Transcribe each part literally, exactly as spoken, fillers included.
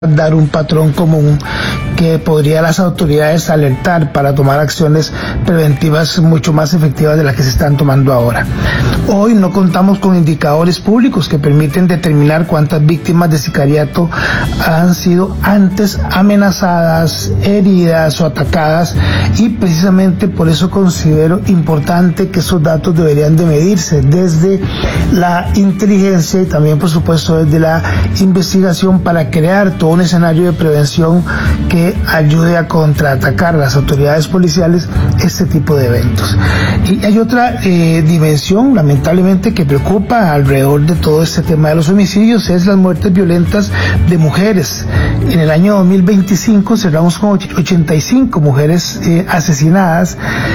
dar un patrón común que podría las autoridades alertar para tomar acciones preventivas mucho más efectivas de las que se están tomando ahora. Hoy no contamos con indicadores públicos que permiten determinar cuántas víctimas de sicariato han sido antes amenazadas, heridas o atacadas, y precisamente por eso considero importante que esos datos deberían de medirse desde la inteligencia y también por supuesto desde la investigación para crear todo un escenario de prevención que ayude a contraatacar a las autoridades policiales este tipo de eventos. Y hay otra eh, dimensión lamentablemente que preocupa alrededor de todo este tema de los homicidios, es las muertes violentas de mujeres. En el año dos mil veinticinco cerramos con ochenta y cinco mujeres eh, asesinadas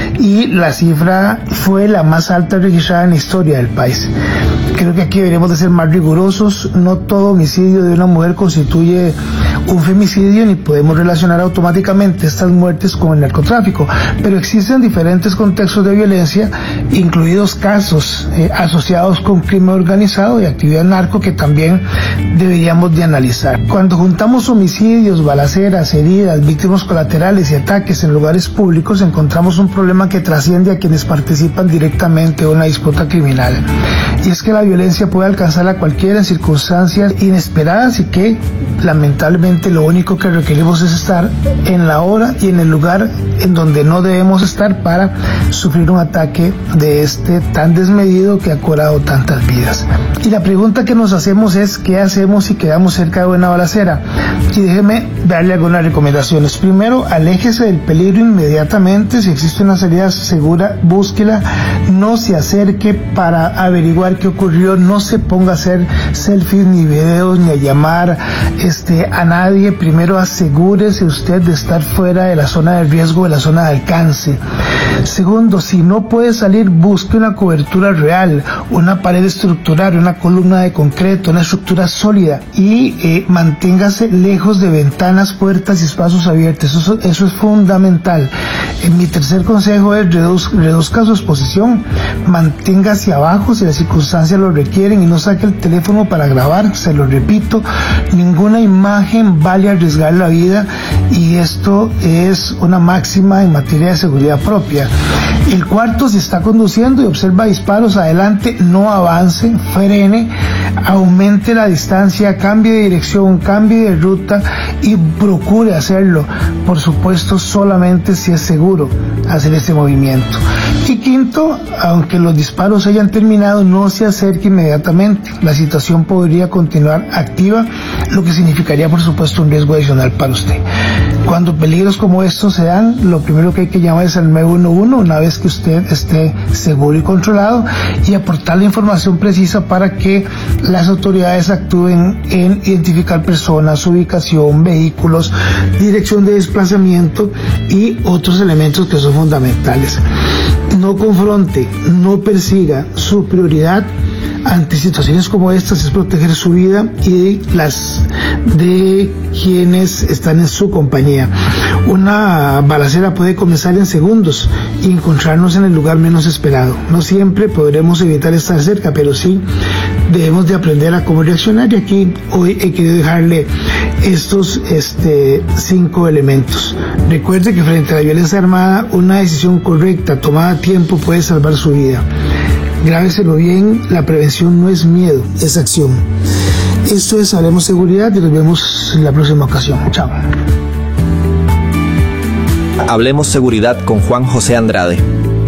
y la cifra fue la más alta registrada en la historia del país. Creo que aquí deberíamos de ser más rigurosos. No todo homicidio de una mujer constituye un femicidio ni podemos relacionar automáticamente estas muertes con el narcotráfico, pero existen diferentes contextos de violencia, incluidos casos eh, asociados con crimen organizado y actividad narco que también deberíamos de analizar. Cuando juntamos homicidios, balaceras, heridas, víctimas colaterales y ataques en lugares públicos, encontramos un problema que trasciende a quienes participan directamente en una disputa criminal. Y es que la violencia puede alcanzar a cualquiera en circunstancias inesperadas y que lamentablemente lo único que requerimos es estar en la hora y en el lugar en donde no debemos estar para sufrir un ataque de este tan desmedido que ha cobrado tantas vidas. Y la pregunta que nos hacemos es ¿qué hacemos si quedamos cerca de una balacera? Y déjeme darle algunas recomendaciones. Primero, aléjese del peligro inmediatamente. Si existe una salida segura, búsquela. No se acerque para averiguar qué ocurrió. No se ponga a hacer selfies ni videos ni a llamar este, a nadie. Primero asegúrese usted de estar fuera de la zona de riesgo, de la zona de alcance. Segundo, si no puede salir, busque una cobertura real, una pared estructural, una columna de concreto, una estructura sólida y eh, manténgase lejos de ventanas, puertas y espacios abiertos. Eso, eso es fundamental. Eh, mi tercer consejo es reduz, reduzca su exposición, manténgase abajo si las circunstancias lo requieren y no saque el teléfono para grabar. Se lo repito, ninguna imagen vale arriesgar la vida y esto es una máxima en materia de seguridad propia. El cuarto, si está conduciendo y observa disparos, adelante, no avance, frene, aumente la distancia, cambie de dirección, cambie de ruta y procure hacerlo, por supuesto, solamente si es seguro hacer este movimiento. Y quinto, aunque los disparos hayan terminado, no se acerque inmediatamente. La situación podría continuar activa, lo que significaría, por supuesto, un riesgo adicional para usted. Cuando peligros como estos se dan, lo primero que hay que llamar es al nueve uno uno una vez que usted esté seguro y controlado y aportar la información precisa para que las autoridades actúen en identificar personas, ubicación, vehículos, dirección de desplazamiento y otros elementos que son fundamentales. No confronte, no persiga. Su prioridad ante situaciones como estas es proteger su vida y las de quienes están en su compañía. Una balacera puede comenzar en segundos y encontrarnos en el lugar menos esperado. No siempre podremos evitar estar cerca, pero sí debemos de aprender a cómo reaccionar, y aquí hoy he querido dejarle estos este, cinco elementos. Recuerde que frente a la violencia armada, una decisión correcta tomada a tiempo puede salvar su vida. Grábeselo bien, la prevención no es miedo, es acción. Esto es Hablemos Seguridad y nos vemos en la próxima ocasión. Chao. Hablemos Seguridad con Juan José Andrade.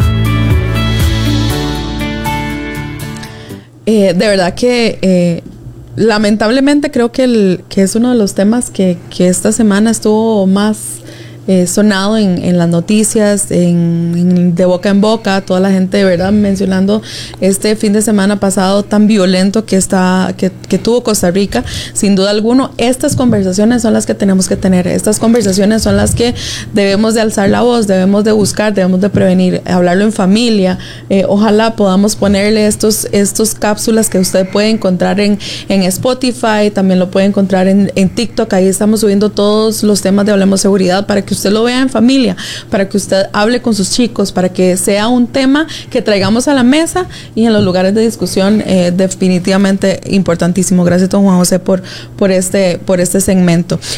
Eh, de verdad que eh, lamentablemente creo que, el, que es uno de los temas que, que esta semana estuvo más Eh, sonado en, en las noticias, en, en, de boca en boca, toda la gente de verdad mencionando este fin de semana pasado tan violento que está que, que tuvo Costa Rica. Sin duda alguno, estas conversaciones son las que tenemos que tener, estas conversaciones son las que debemos de alzar la voz, debemos de buscar, debemos de prevenir, hablarlo en familia. Eh, ojalá podamos ponerle estos, estos cápsulas que usted puede encontrar en, en Spotify, también lo puede encontrar en, en TikTok. Ahí estamos subiendo todos los temas de Hablemos Seguridad para que usted lo vea en familia, para que usted hable con sus chicos, para que sea un tema que traigamos a la mesa y en los lugares de discusión, eh, definitivamente importantísimo. Gracias, don Juan José, por, por, este, por este segmento.